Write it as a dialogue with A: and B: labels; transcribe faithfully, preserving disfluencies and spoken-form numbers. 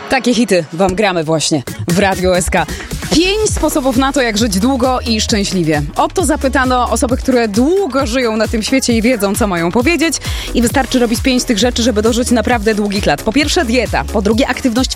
A: Takie hity wam gramy właśnie w Radiu S K. Pięć sposobów na to, jak żyć długo i szczęśliwie. O to zapytano osoby, które długo żyją na tym świecie i wiedzą, co mają powiedzieć. I wystarczy robić pięć tych rzeczy, żeby dożyć naprawdę długich lat. Po pierwsze dieta, po drugie aktywność